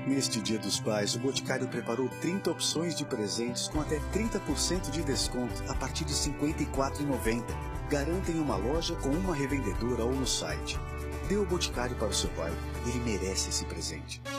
Neste Dia dos Pais, o Boticário preparou 30 opções de presentes com até 30% de desconto a partir de R$ 54,90. Garanta em uma loja com uma revendedora ou no site. Dê o Boticário para o seu pai, ele merece esse presente.